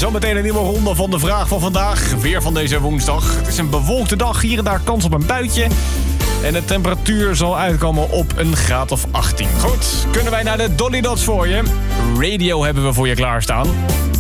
Zometeen een nieuwe ronde van de vraag van vandaag. Weer van deze woensdag. Het is een bewolkte dag, hier en daar kans op een buitje. En de temperatuur zal uitkomen op een graad of 18. Goed, kunnen wij naar de Dolly Dots voor je? Radio hebben we voor je klaarstaan.